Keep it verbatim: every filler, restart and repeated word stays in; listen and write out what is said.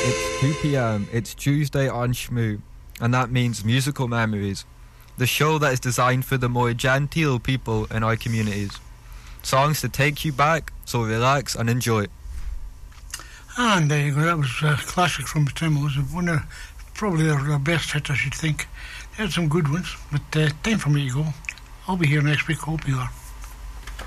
It's two p.m. It's Tuesday on Shmoo, and that means Musical Memories, the show that is designed for the more genteel people in our communities. Songs to take you back, so relax and enjoy. And there you go, that was a classic from the time. It was one of, probably their, their best hit, I should think. They had some good ones, but uh, time for me to go. I'll be here next week, hope you are.